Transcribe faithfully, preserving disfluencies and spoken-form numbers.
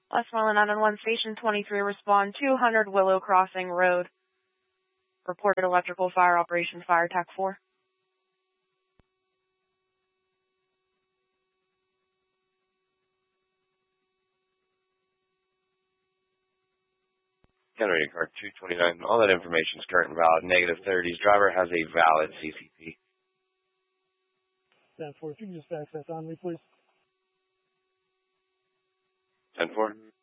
Westmoreland nine one one Station twenty-three, respond two hundred Willow Crossing Road. Reported electrical fire operation, fire tac four. Generating car two twenty-nine. All that information is current and valid. Negative thirties. Driver has a valid C C P. ten four, if you can just fax that on me, please. ten four.